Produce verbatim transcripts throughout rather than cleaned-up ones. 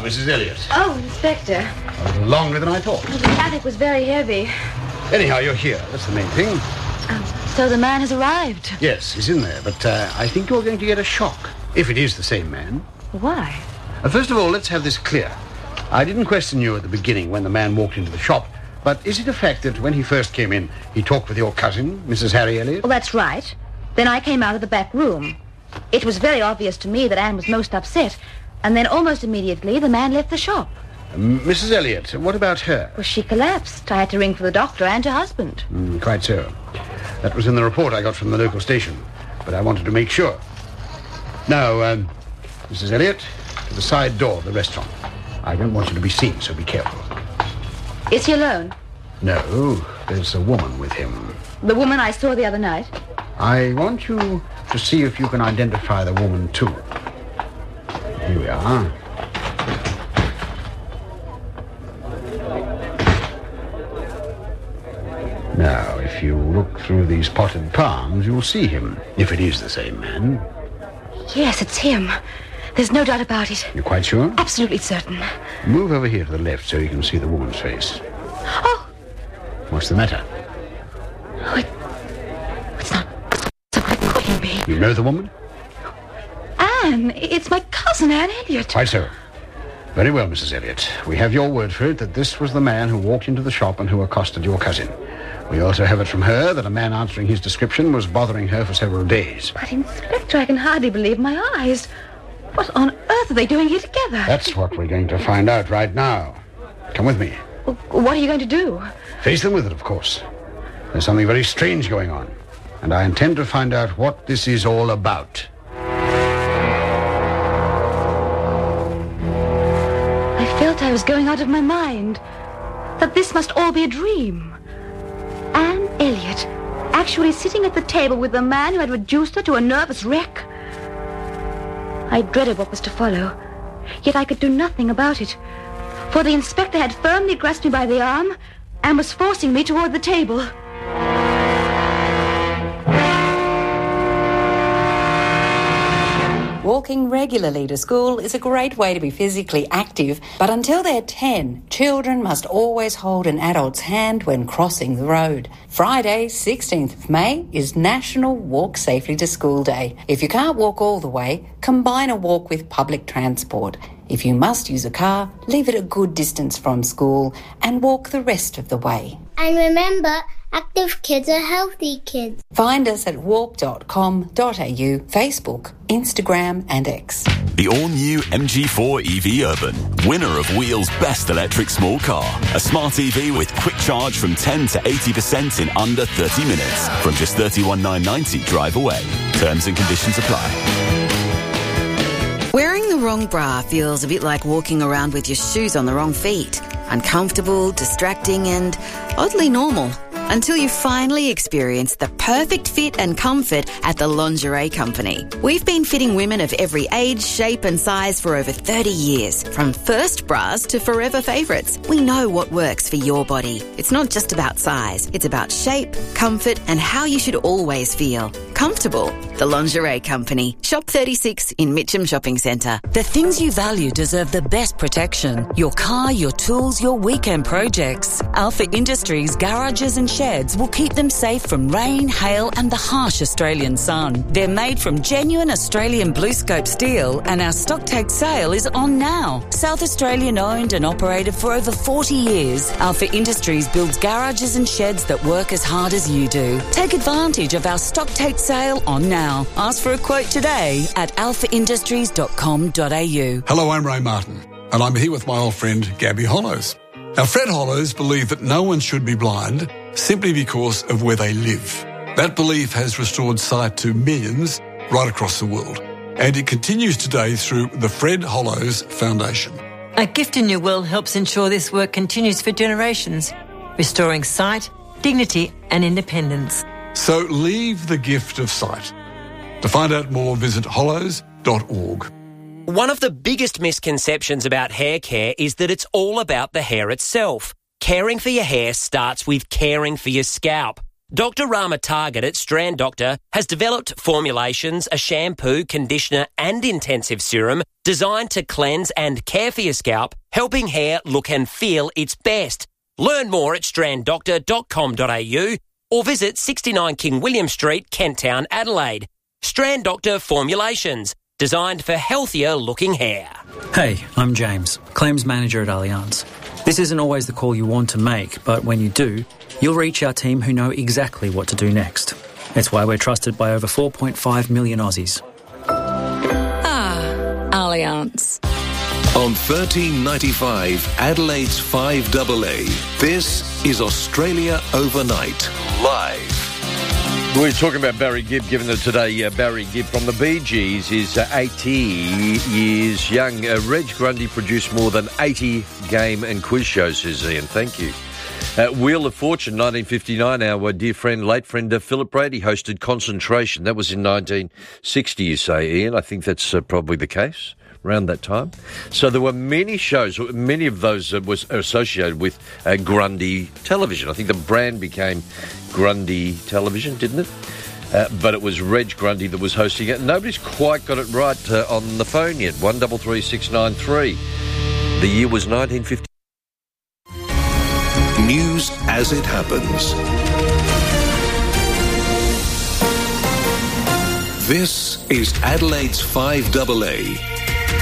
Missus Elliot. Oh, Inspector. A little longer than I thought. Well, the attic was very heavy. Anyhow, you're here. That's the main thing. Oh, so the man has arrived. Yes, he's in there, but uh, I think you're going to get a shock, if it is the same man. Why? Uh, first of all, let's have this clear. I didn't question you at the beginning when the man walked into the shop, but is it a fact that when he first came in, he talked with your cousin, Missus Harry Elliot? Well, that's right. Then I came out of the back room. It was very obvious to me that Anne was most upset, and then almost immediately the man left the shop. Uh, Missus Elliot, what about her? Well, she collapsed. I had to ring for the doctor and her husband. Mm, quite so. That was in the report I got from the local station, but I wanted to make sure. Now, um, Missus Elliot, to the side door of the restaurant. I don't want you to be seen, so be careful. Is he alone? No, there's a woman with him. The woman I saw the other night? I want you to see if you can identify the woman, too. Here we are. Now, if you look through these potted palms, you'll see him, if it is the same man. Yes, it's him. There's no doubt about it. You're quite sure? Absolutely certain. Move over here to the left so you can see the woman's face. Oh! What's the matter? Oh, it, it's not something it couldn't be. You know the woman? Anne, it's my cousin, Anne Elliot. Quite so. Very well, Missus Elliot. We have your word for it that this was the man who walked into the shop and who accosted your cousin. We also have it from her that a man answering his description was bothering her for several days. But, Inspector, I can hardly believe my eyes. What on earth are they doing here together? That's what we're going to find out right now. Come with me. Well, what are you going to do? Face them with it, of course. There's something very strange going on, and I intend to find out what this is all about. I felt I was going out of my mind. That this must all be a dream. Anne Elliot, actually sitting at the table with the man who had reduced her to a nervous wreck. I dreaded what was to follow, yet I could do nothing about it, for the inspector had firmly grasped me by the arm and was forcing me toward the table. Walking regularly to school is a great way to be physically active, but until they're ten, children must always hold an adult's hand when crossing the road. Friday, sixteenth of May, is National Walk Safely to School Day. If you can't walk all the way, combine a walk with public transport. If you must use a car, leave it a good distance from school and walk the rest of the way. And remember, active kids are healthy kids. Find us at walk dot com dot a u, Facebook, Instagram and X. The all-new M G four E V Urban, winner of Wheel's best electric small car. A smart E V with quick charge from ten to eighty percent in under thirty minutes. From just thirty-one thousand nine hundred ninety drive away. Terms and conditions apply. Wearing the wrong bra feels a bit like walking around with your shoes on the wrong feet. Uncomfortable, distracting and oddly normal. Until you finally experience the perfect fit and comfort at the Lingerie Company. We've been fitting women of every age, shape and size for over thirty years. From first bras to forever favourites. We know what works for your body. It's not just about size. It's about shape, comfort and how you should always feel. Comfortable. The Lingerie Company. Shop thirty-six in Mitcham Shopping Centre. The things you value deserve the best protection. Your car, your tools, your weekend projects. Alpha Industries garages and sheds will keep them safe from rain, hail and the harsh Australian sun. They're made from genuine Australian blue scope steel and our stock take sale is on now. South Australian owned and operated for over forty years, Alpha Industries builds garages and sheds that work as hard as you do. Take advantage of our stock take sale on now. Ask for a quote today at alpha industries dot com dot a u. Hello, I'm Ray Martin and I'm here with my old friend Gabby Hollows. Now, Fred Hollows believed that no one should be blind simply because of where they live. That belief has restored sight to millions right across the world, and it continues today through the Fred Hollows Foundation. A Gift in Your Will helps ensure this work continues for generations, restoring sight, dignity and independence. So leave the gift of sight. To find out more, visit hollows dot org. One of the biggest misconceptions about hair care is that it's all about the hair itself. Caring for your hair starts with caring for your scalp. Doctor Rama Target at Strand Doctor has developed formulations, a shampoo, conditioner and intensive serum designed to cleanse and care for your scalp, helping hair look and feel its best. Learn more at strand doctor dot com dot a u or visit sixty-nine King William Street, Kent Town, Adelaide. Strand Doctor Formulations, designed for healthier looking hair. Hey, I'm James, Claims Manager at Allianz. This isn't always the call you want to make, but when you do, you'll reach our team who know exactly what to do next. That's why we're trusted by over four point five million Aussies. Ah, Allianz. On thirteen ninety-five, Adelaide's five A A, this is Australia Overnight, live. We're talking about Barry Gibb, given that today uh, Barry Gibb from the Bee Gees is uh, eighty years young. Uh, Reg Grundy produced more than eighty game and quiz shows, says Ian. Thank you. Uh, Wheel of Fortune, nineteen fifty-nine, our dear friend, late friend uh, Philip Brady hosted Concentration. That was in nineteen sixty, you say, Ian. I think that's uh, probably the case around that time. So there were many shows, many of those uh, was associated with uh, Grundy Television. I think the brand became Grundy Television, didn't it? Uh, but it was Reg Grundy that was hosting it. Nobody's quite got it right uh, on the phone yet. one three three six nine three. The year was nineteen fifty. News as it happens. This is Adelaide's five A A.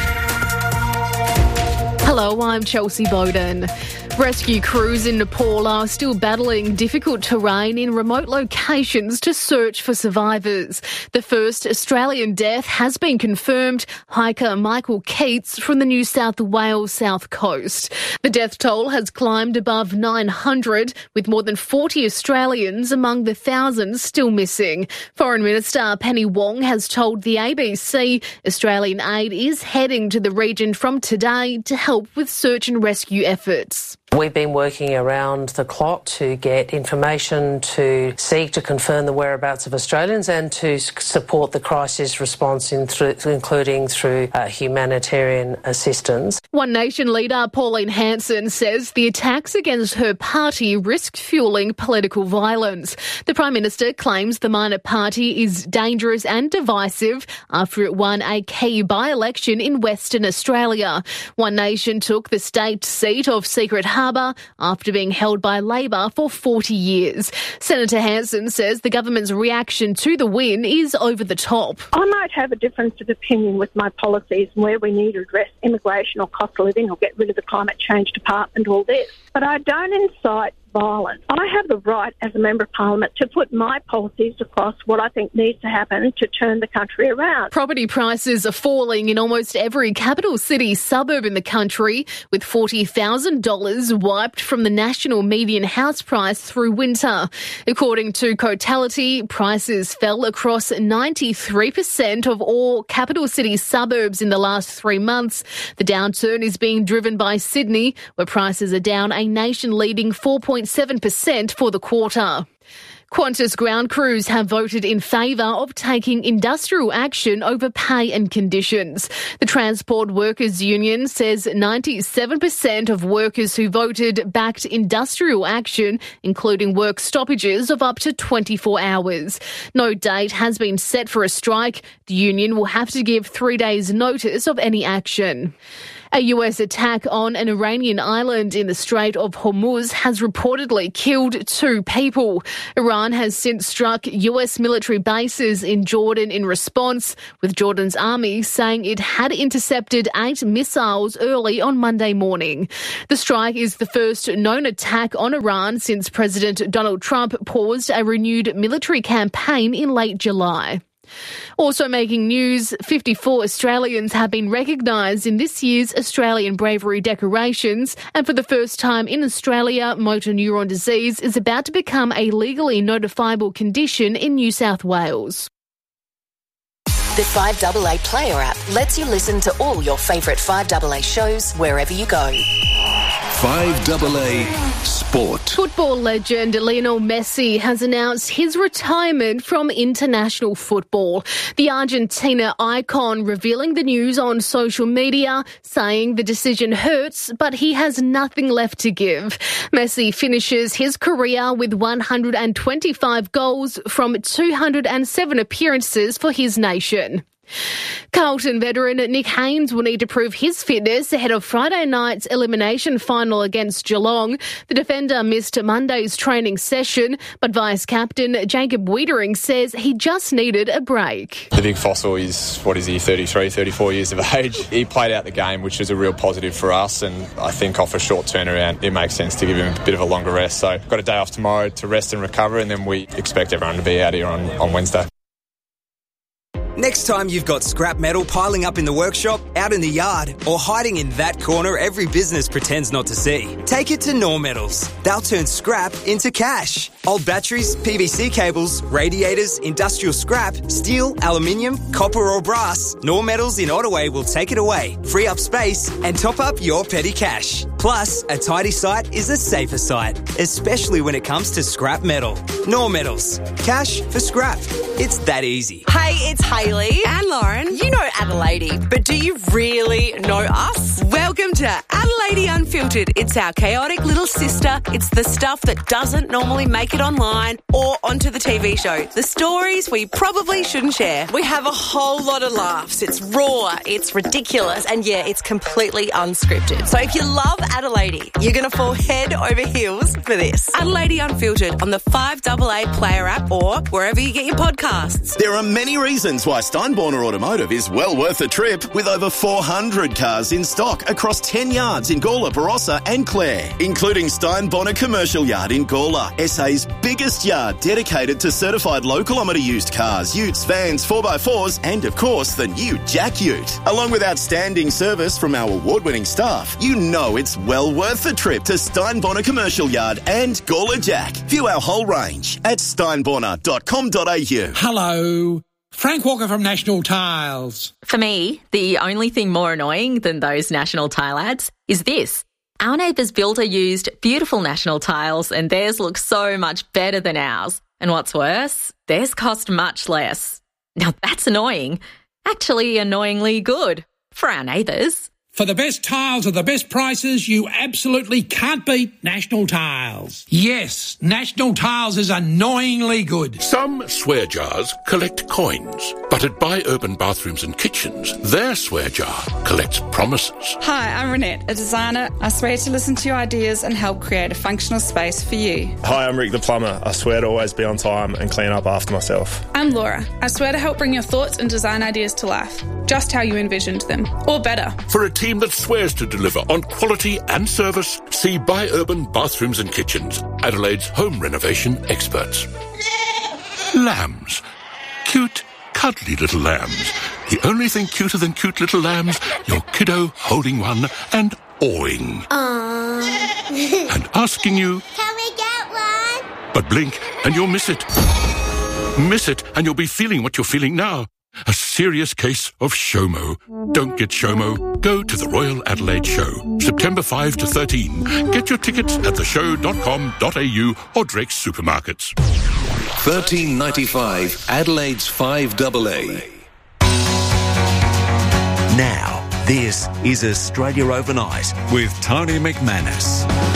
Hello, I'm Chelsea Bowden. Rescue crews in Nepal are still battling difficult terrain in remote locations to search for survivors. The first Australian death has been confirmed, hiker Michael Keats from the New South Wales south coast. The death toll has climbed above nine hundred, with more than forty Australians among the thousands still missing. Foreign Minister Penny Wong has told the A B C Australian aid is heading to the region from today to help with search and rescue efforts. We've been working around the clock to get information, to seek to confirm the whereabouts of Australians and to support the crisis response, in through, including through uh, humanitarian assistance. One Nation leader Pauline Hanson says the attacks against her party risk fuelling political violence. The Prime Minister claims the minor party is dangerous and divisive after it won a key by-election in Western Australia. One Nation took the state seat of Secret Harbour after being held by Labor for forty years. Senator Hanson says the government's reaction to the win is over the top. I might have a difference of opinion with my policies and where we need to address immigration or cost of living or get rid of the climate change department, all this. But I don't incite violence. I have the right as a Member of Parliament to put my policies across what I think needs to happen to turn the country around. Property prices are falling in almost every capital city suburb in the country, with forty thousand dollars wiped from the national median house price through winter. According to Cotality, prices fell across ninety-three percent of all capital city suburbs in the last three months. The downturn is being driven by Sydney, where prices are down a nation-leading four point seven percent for the quarter. Qantas ground crews have voted in favour of taking industrial action over pay and conditions. The Transport Workers Union says ninety-seven percent of workers who voted backed industrial action, including work stoppages of up to twenty-four hours. No date has been set for a strike. The union will have to give three days' notice of any action. A U S attack on an Iranian island in the Strait of Hormuz has reportedly killed two people. Iran has since struck U S military bases in Jordan in response, with Jordan's army saying it had intercepted eight missiles early on Monday morning. The strike is the first known attack on Iran since President Donald Trump paused a renewed military campaign in late July. Also making news, fifty-four Australians have been recognised in this year's Australian Bravery Decorations, and for the first time in Australia, motor neuron disease is about to become a legally notifiable condition in New South Wales. The five A A Player app lets you listen to all your favourite five A A shows wherever you go. five A A Sport. sport. Football legend Lionel Messi has announced his retirement from international football. The Argentina icon revealing the news on social media, saying the decision hurts, but he has nothing left to give. Messi finishes his career with one hundred twenty-five goals from two hundred seven appearances for his nation. Carlton veteran Nick Haynes will need to prove his fitness ahead of Friday night's elimination final against Geelong. The defender missed Monday's training session, but Vice-Captain Jacob Wiedering says he just needed a break. The big fossil is, what is he, thirty-three, thirty-four years of age. He played out the game, which is a real positive for us, and I think off a short turnaround, it makes sense to give him a bit of a longer rest. So got a day off tomorrow to rest and recover, and then we expect everyone to be out here on, on Wednesday. Next time you've got scrap metal piling up in the workshop, out in the yard, or hiding in that corner every business pretends not to see, take it to Nor Metals. They'll turn scrap into cash. Old batteries, P V C cables, radiators, industrial scrap, steel, aluminium, copper or brass, Nor Metals in Ottaway will take it away, free up space and top up your petty cash. Plus, a tidy site is a safer site, especially when it comes to scrap metal. Nor Metals. Cash for scrap. It's that easy. Hey, it's Hayley and Lauren. You know Adelaide, but do you really know us? Welcome to Adelaide Unfiltered. It's our chaotic little sister. It's the stuff that doesn't normally make it online or onto the T V show. The stories we probably shouldn't share. We have a whole lot of laughs. It's raw, it's ridiculous, and yeah, it's completely unscripted. So if you love Adelaide, you're going to fall head over heels for this. Adelaide Unfiltered on the five A A Player app or wherever you get your podcasts. There are many reasons why Steinborner Automotive is well worth a trip, with over four hundred cars in stock across ten yards in Gawler, Barossa and Clare, including Steinborner Commercial Yard in Gawler, S A's biggest yard dedicated to certified low-kilometre used cars, utes, vans, four by fours and, of course, the new Jack Ute. Along with outstanding service from our award-winning staff, you know it's well worth the trip to Steinborner Commercial Yard and Gawler Jack. View our whole range at steinborner dot com dot a u. Hello. Frank Walker from National Tiles. For me, the only thing more annoying than those National Tile ads is this. Our neighbour's builder used beautiful National Tiles and theirs looks so much better than ours. And what's worse, theirs cost much less. Now that's annoying. Actually annoyingly good for our neighbours. For the best tiles at the best prices, you absolutely can't beat National Tiles. Yes, National Tiles is annoyingly good. Some swear jars collect coins, but at Buy Urban Bathrooms and Kitchens, their swear jar collects promises. Hi, I'm Renette, a designer. I swear to listen to your ideas and help create a functional space for you. Hi, I'm Rick the plumber. I swear to always be on time and clean up after myself. I'm Laura. I swear to help bring your thoughts and design ideas to life, just how you envisioned them, or better. For a team that swears to deliver on quality and service, see Buy Urban Bathrooms and Kitchens, Adelaide's home renovation experts. Lambs. Cute, cuddly little lambs. The only thing cuter than cute little lambs, your kiddo holding one and awing. Aww. And asking you, can we get one? But blink and you'll miss it. Miss it and you'll be feeling what you're feeling now. A serious case of SHOMO. Don't get SHOMO. Go to the Royal Adelaide Show, September fifth to thirteenth. Get your tickets at the show dot com dot a u or Drake's supermarkets. thirteen ninety-five Adelaide's five A A. Now, this is Australia Overnight with Tony McManus.